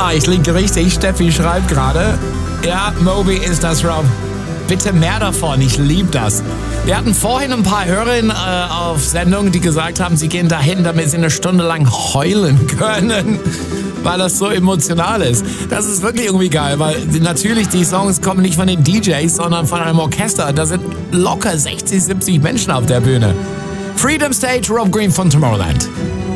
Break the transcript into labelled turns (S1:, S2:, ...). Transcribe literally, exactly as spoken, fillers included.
S1: Ja, ich liege richtig. Steffi schreibt gerade. Ja, Moby ist das, Rob. Bitte mehr davon, ich liebe das. Wir hatten vorhin ein paar Hörerinnen äh, auf Sendung, die gesagt haben, sie gehen dahin, damit sie eine Stunde lang heulen können, weil das so emotional ist. Das ist wirklich irgendwie geil, weil natürlich die Songs kommen nicht von den D Js, sondern von einem Orchester. Da sind locker sechzig, siebzig Menschen auf der Bühne. Freedom Stage, Rob Green von Tomorrowland.